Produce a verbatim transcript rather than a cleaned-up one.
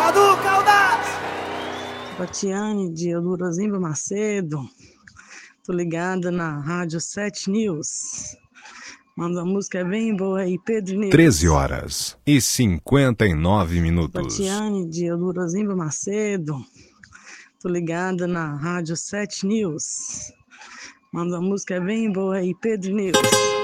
Cadu Caldas! Tatiane de Eudorozinho Macedo. Tô ligada na Rádio sete News. Manda uma música bem boa aí, Pedro News. treze horas e cinquenta e nove minutos. Tatiane de Eudorozinho Macedo. Tô ligada na Rádio sete News. Manda uma música bem boa aí, Pedro News.